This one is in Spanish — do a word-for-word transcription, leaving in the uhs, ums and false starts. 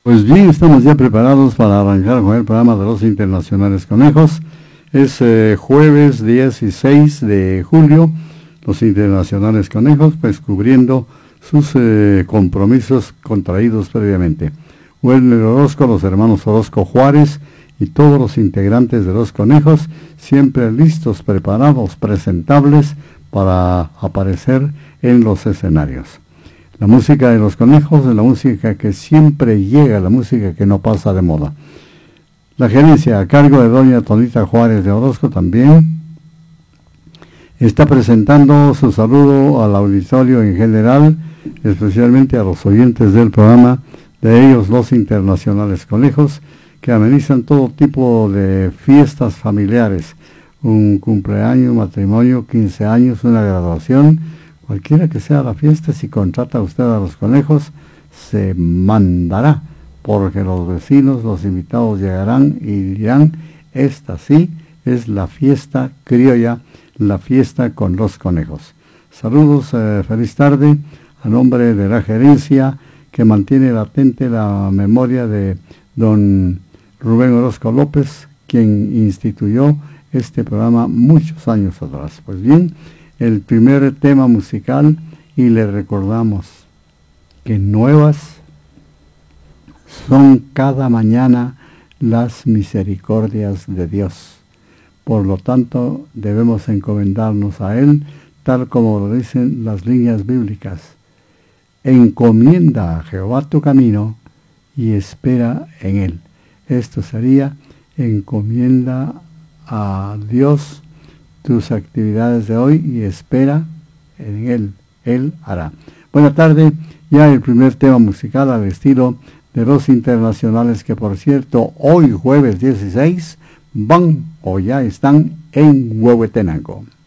Pues bien, estamos ya preparados para arrancar con el programa de los Internacionales Conejos. Es eh, jueves dieciséis de julio, los Internacionales Conejos, pues cubriendo sus eh, compromisos contraídos previamente. Werner Orozco, los hermanos Orozco Juárez y todos los integrantes de los Conejos, siempre listos, preparados, presentables para aparecer en los escenarios. La música de los Conejos es la música que siempre llega, la música que no pasa de moda. La gerencia a cargo de doña Tonita Juárez de Orozco también está presentando su saludo al auditorio en general, especialmente a los oyentes del programa, de ellos los Internacionales Conejos, que amenizan todo tipo de fiestas familiares, un cumpleaños, un matrimonio, quince años, una graduación. Cualquiera que sea la fiesta, si contrata usted a los Conejos, se mandará, porque los vecinos, los invitados llegarán y dirán, esta sí es la fiesta criolla, la fiesta con los Conejos. Saludos, eh, feliz tarde, a nombre de la gerencia que mantiene latente la memoria de don Rubén Orozco López, quien instituyó este programa muchos años atrás. Pues bien, el primer tema musical, y le recordamos que nuevas son cada mañana las misericordias de Dios. Por lo tanto, debemos encomendarnos a Él, tal como lo dicen las líneas bíblicas. Encomienda a Jehová tu camino y espera en Él. Esto sería, encomienda a Dios tus actividades de hoy y espera en Él, Él hará. Buena tarde, ya el primer tema musical al estilo de los Internacionales, que por cierto, hoy jueves dieciséis, van o ya están en Huehuetenango.